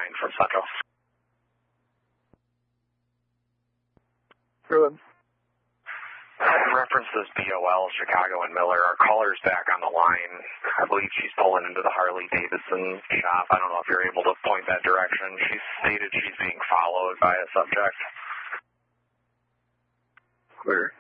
line from Central. Ruin. In reference to this BOL, Chicago and Miller, our caller's back on the line. I believe she's pulling into the Harley-Davidson shop. I don't know if you're able to point that direction. She stated she's being followed by a subject. Clear.